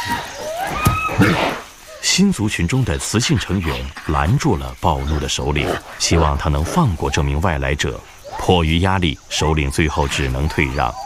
新族群中的雌性成员拦住了暴怒的首领，希望他能放过这名外来者。迫于压力，首领最后只能退让。